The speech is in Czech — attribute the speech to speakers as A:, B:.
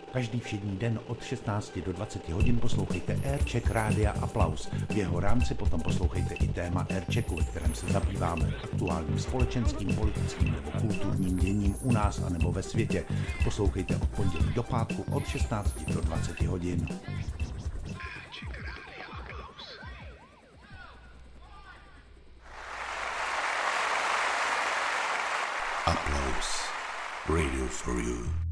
A: Každý všední den od 16 do 20 hodin poslouchejte Aircheck Rádia Aplaus. V jeho rámci potom poslouchejte i téma Airchecku, ve kterém se zabýváme aktuálním společenským, politickým nebo kulturním děním u nás a nebo ve světě. Poslouchejte od pondělí do pátku od 16 do 20 hodin.
B: Applause. Radio for you.